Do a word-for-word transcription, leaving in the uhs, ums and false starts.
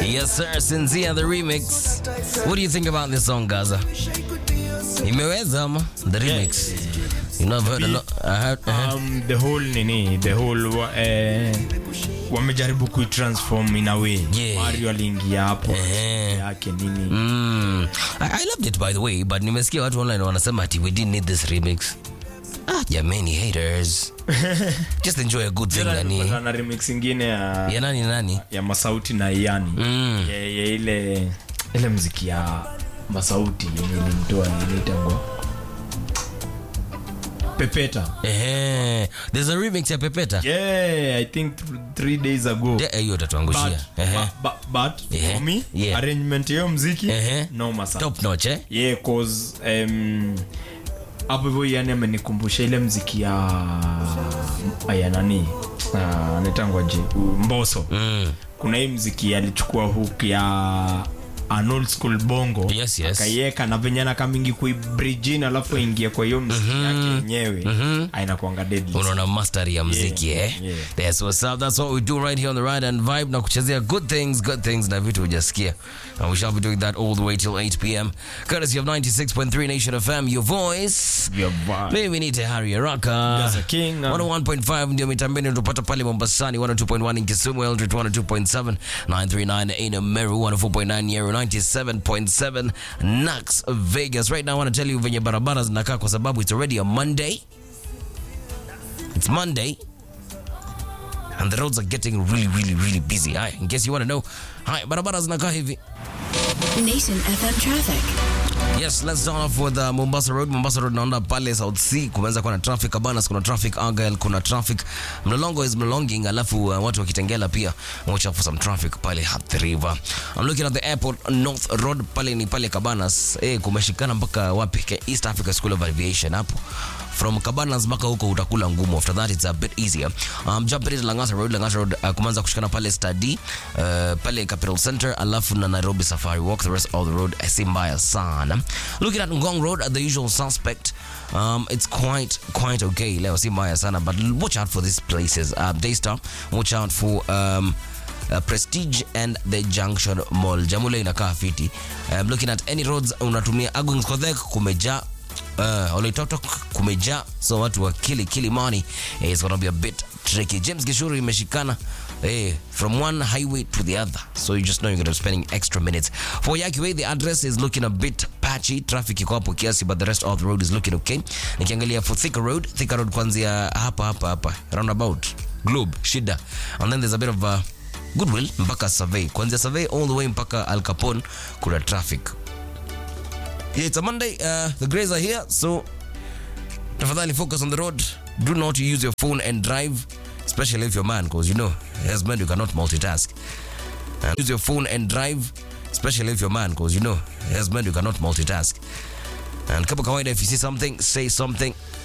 Yes, sir. Sincere, the remix. What do you think about this song, Gaza? Imeweza ama? The remix. Yeah. You know, I've heard a lot. I heard, uh-huh. Um, the whole nini, the whole uh, wamejaribu kuitransform in a way. Yeah. Mario aliingia hapo Uh-huh. yake nini. Mm. I, I loved it, by the way, but nimesikia watu online wanasema ati we didn't need this remix. Ah, jamani haters. Just enjoy a good thing nani. Na remix ingine ya ya nani nani? Ya Masauti na Iani. Mm. Ya, ya ile ile muziki ya Masauti nilimtoa nilitangwa Pepeta. Eh, there's a remix ya Pepeta. Yeah, I think th- three days ago. Yeah, hiyo tatuangushia. But, Eh. but, but Yeah. for me, Yeah. arrangement ya muziki Eh. no masa. Top notch, eh? Yeah, cause um hapo hivyo yani amenikumbusha ile muziki ya aya nani? Ah, netangwa je Mbosso. Mm. Kuna hii muziki alichukua hook ya an old school bongo. Yes, yes. Akaiweka na venyana kama mingi kuibridge na alafu ingia kwa hiyo muziki mm-hmm. yake yenyewe. Mm-hmm. Aina kuanga deadly. Unaona mastery ya muziki, yeah. eh? Yeah. That's what's up. That's what we do right here on the Ride and Vibe. Na kuchezea good things, good things na vitu hujasikia. And we shall be doing that all the way till eight p.m. Courtesy of ninety-six point three Nation F M, your voice. Your vibe. Maybe need to hurry haraka. Gaza King. one oh one point five ndio mitambeni tupata pale Mombasani, one oh two point one in Kisumu, Eldred one oh two point seven, nine three nine in Meru, one oh four point nine Nyeri, ninety-seven point seven Nax Vegas. Right now I want to tell you venye barabara zinakaa kwa sababu it's already a Monday. It's Monday. And the roads are getting really, really, really busy. Hi, in case you want to know. Hi, barabara zinakaa hivi. Nation F M traffic. Yes, let's start off with uh, Mombasa Road. Mombasa Road naona pale South Sea kumeanza kuwa na traffic. Cabanas kuna traffic, Argyle kuna traffic. Mlolongo is mlolonging, alafu uh, watu wakitengela pia watch out for some traffic pale Athi River. I'm looking at the airport North Road pale ni pale Cabanas. Eh, kumeshikana mpaka wapi? East Africa School of Aviation hapo. From Cabanas mpaka huko utakula ngumu. After that it's a bit easier. Um, jump into Langasa Road. Langasa Road uh, kumanza kushikana pale Study, uh, pale Capital Center, alafu na Nairobi Safari Walk. The rest of the road si mbaya sana. Looking at Ngong Road, at the usual suspect. Um, it's quite quite okay. Leo si mbaya sana, but watch out for these places. Uh, Daystar, watch out for um, Uh, Prestige and the Junction Mall. Jamule inakaa fiti. Um, looking at any roads unatumia Agwings Kodhek kumeja, uh, Oletotok kumeja, so watu wa Kili Kilimani eh, it's gonna be a bit tricky. James Gishuru imeshikana eh, from one highway to the other, so you just know you're gonna be spending extra minutes. For Yaki Way, the address is looking a bit patchy, traffic iko hapo kiasi, but the rest of the road is looking okay. Nikiangalia for Thika Road, Thika Road kuanzia hapa hapa hapa roundabout Globe shida, and then there's a bit of uh, Goodwill mpaka Survey, kuanzia Survey all the way mpaka Al Capone kuna traffic. Yeah, it's a Monday, uh, the grays are here, so tafadhali focus on the road. Do not use your phone and drive, especially if you're a man, because you know as men you cannot multitask. And use your phone and drive, especially if you're a man, because you know as men you cannot multitask. And kama kawaida, if you see something, say something.